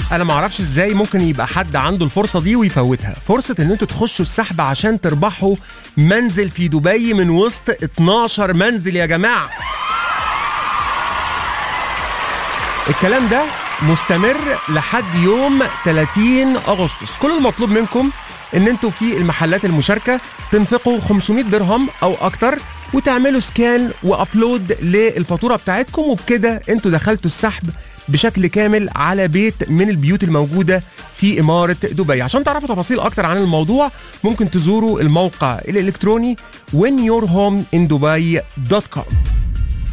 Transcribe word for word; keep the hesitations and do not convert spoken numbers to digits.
انا ما اعرفش ازاي ممكن يبقى حد عنده الفرصه دي ويفوتها، فرصه ان انتوا تخشوا السحب عشان تربحوا منزل في دبي من وسط اتناشر منزل يا جماعه. الكلام ده مستمر لحد يوم ثلاثين أغسطس. كل المطلوب منكم ان انتوا في المحلات المشاركه تنفقوا خمسمية درهم او اكتر وتعملوا سكان وابلود للفاتوره بتاعتكم، وبكده انتوا دخلتوا السحب بشكل كامل على بيت من البيوت الموجوده في اماره دبي. عشان تعرفوا تفاصيل اكتر عن الموضوع ممكن تزوروا الموقع الالكتروني when your home in dubai dot com.